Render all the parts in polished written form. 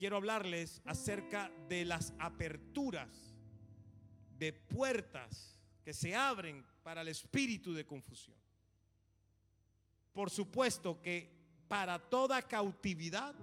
quiero hablarles acerca de las aperturas de puertas que se abren para el espíritu de confusión. Por supuesto que para toda cautividad,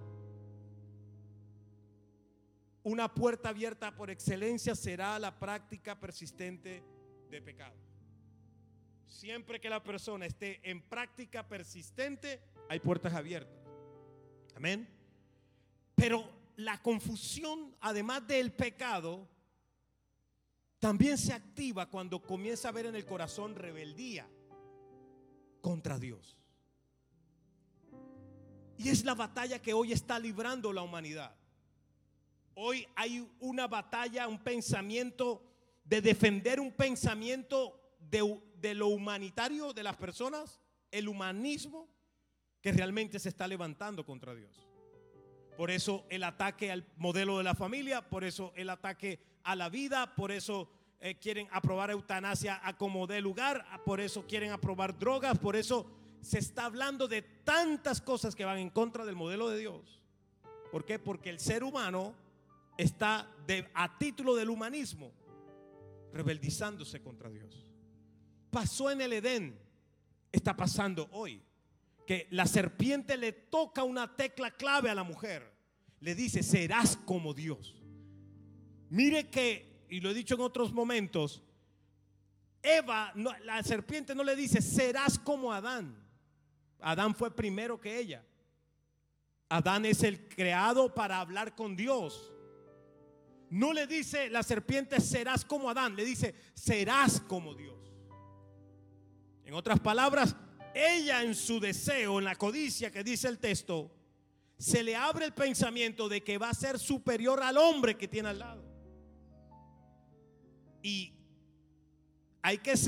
una puerta abierta por excelencia será la práctica persistente de pecado. Siempre que la persona esté en práctica persistente, hay puertas abiertas. Amén. Pero la confusión, además del pecado, también se activa cuando comienza a haber en el corazón rebeldía contra Dios. Y es la batalla que hoy está librando la humanidad. Hoy hay una batalla, un pensamiento de defender un pensamiento de lo humanitario de las personas, el humanismo que realmente se está levantando contra Dios. Por eso el ataque al modelo de la familia, por eso el ataque a la vida, por eso quieren aprobar eutanasia a como dé lugar, por eso quieren aprobar drogas, por eso se está hablando de tantas cosas que van en contra del modelo de Dios. ¿Por qué? Porque el ser humano está a título del humanismo rebeldizándose contra Dios. Pasó en el Edén, está pasando hoy, que la serpiente le toca una tecla clave a la mujer, le dice: serás como Dios. Mire que, y lo he dicho en otros momentos, Eva, la serpiente no le dice serás como Adán. Adán fue primero que ella. Adán es el creado para hablar con Dios. No le dice la serpiente serás como Adán, le dice serás como Dios. En otras palabras, ella en su deseo, en la codicia que dice el texto, se le abre el pensamiento de que va a ser superior al hombre que tiene al lado. Y hay que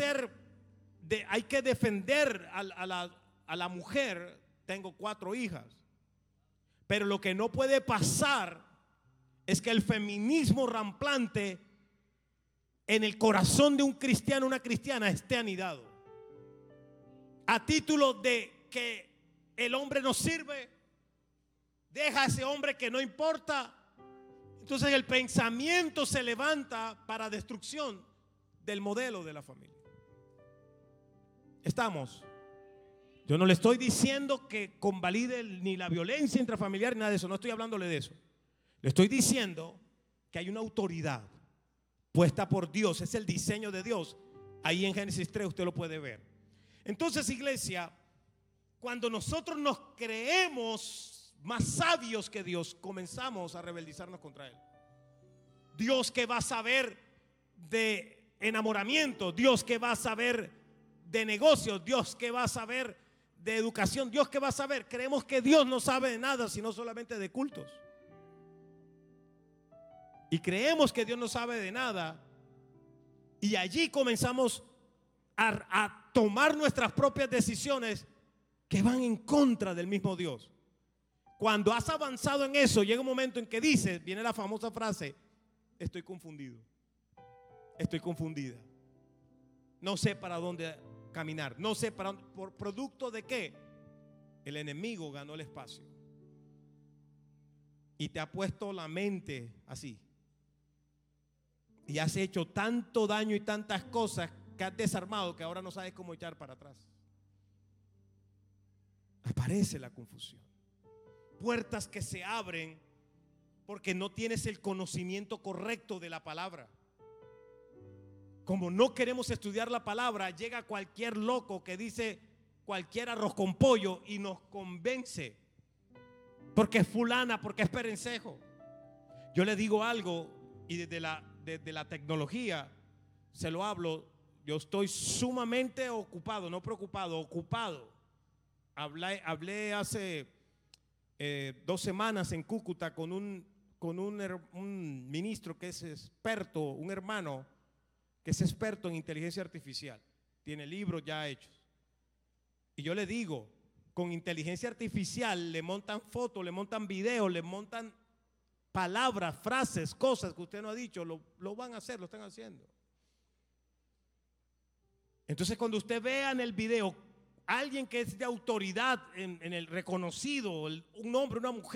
defender a la mujer. Tengo 4 hijas, pero lo que no puede pasar es que el feminismo rampante en el corazón de un cristiano, una cristiana, esté anidado a título de que el hombre no sirve, deja a ese hombre que no importa. Entonces el pensamiento se levanta para destrucción del modelo de la familia. Estamos. Yo no le estoy diciendo que convalide ni la violencia intrafamiliar ni nada de eso, no estoy hablándole de eso. Le estoy diciendo que hay una autoridad puesta por Dios, es el diseño de Dios. Ahí en Génesis 3 usted lo puede ver. Entonces, iglesia, cuando nosotros nos creemos más sabios que Dios, comenzamos a rebeldizarnos contra Él. Dios que va a saber de enamoramiento, Dios que va a saber de negocios, Dios que va a saber de educación, Dios que va a saber. Creemos que Dios no sabe de nada, sino solamente de cultos. Y creemos que Dios no sabe de nada, y allí comenzamos a tomar nuestras propias decisiones que van en contra del mismo Dios. Cuando has avanzado en eso, llega un momento en que dices, viene la famosa frase: estoy confundido, estoy confundida, no sé para dónde caminar, no sé para dónde. ¿Por producto de qué? El enemigo ganó el espacio y te ha puesto la mente así, y has hecho tanto daño y tantas cosas que has desarmado que ahora no sabes cómo echar para atrás. Aparece la confusión. Puertas que se abren porque no tienes el conocimiento correcto de la palabra. Como no queremos estudiar la palabra, llega cualquier loco que dice cualquier arroz con pollo y nos convence porque es fulana, porque es perencejo. Yo le digo algo, y desde la tecnología se lo hablo. Yo estoy sumamente ocupado, no preocupado, ocupado. Hablé hace 2 semanas en Cúcuta con un ministro que es experto, un hermano que es experto en inteligencia artificial. Tiene libros ya hechos. Y yo le digo, con inteligencia artificial le montan fotos, le montan videos, le montan palabras, frases, cosas que usted no ha dicho, lo van a hacer, lo están haciendo. Entonces, cuando usted vea en el video alguien que es de autoridad en el reconocido, un hombre, una mujer,